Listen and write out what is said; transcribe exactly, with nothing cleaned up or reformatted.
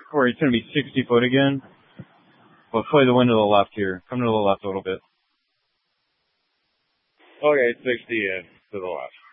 Corey, it's going to be sixty foot again. We'll play the wind to the left here. Come to the left a little bit. Okay, sixty in to the left.